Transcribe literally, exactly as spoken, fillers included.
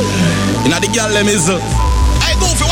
You know the girl them is. Uh, I go for